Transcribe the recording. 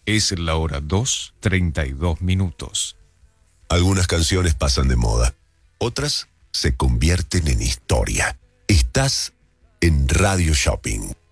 Es la hora 2:32. Algunas canciones pasan de moda, otras se convierten en historia. Estás en Radio Shopping.